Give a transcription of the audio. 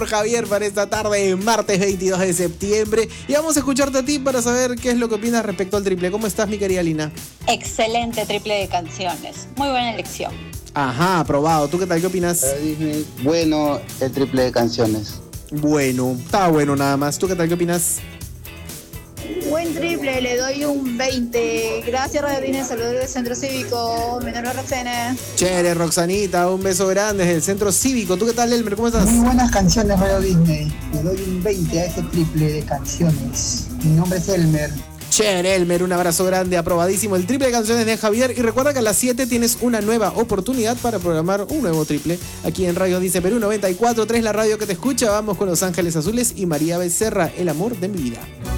Javier para esta tarde, martes 22 de septiembre. Y vamos a escucharte a ti para saber qué es lo que opinas respecto al triple. ¿Cómo estás, mi querida Lina? Excelente triple de canciones. Muy buena elección. Ajá, aprobado. ¿Tú qué tal? ¿Qué opinas? Disney, bueno, el triple de canciones. Bueno, está bueno nada más. ¿Tú qué tal? ¿Qué opinas? Buen triple, le doy un 20. Gracias, Radio Disney. Saludos del Centro Cívico. Mi nombre es Roxana. Chévere, Roxanita. Un beso grande desde el Centro Cívico. ¿Tú qué tal, Elmer? ¿Cómo estás? Muy buenas canciones, Radio Disney. Le doy un 20 a ese triple de canciones. Mi nombre es Elmer. Chévere, Elmer, un abrazo grande, aprobadísimo el triple de canciones de Javier. Y recuerda que a las 7 tienes una nueva oportunidad para programar un nuevo triple aquí en Radio Dice Perú 94.3, la radio que te escucha. Vamos con Los Ángeles Azules y María Becerra, El amor de mi vida.